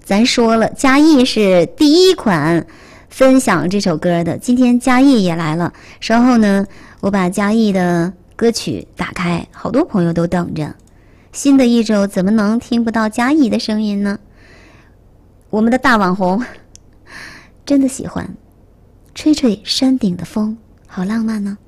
咱说了，嘉义是第一款分享这首歌的，今天嘉义也来了。稍后呢，我把嘉义的歌曲打开，好多朋友都等着。新的一周怎么能听不到嘉义的声音呢？我们的大网红真的喜欢吹吹山顶的风，好浪漫呢。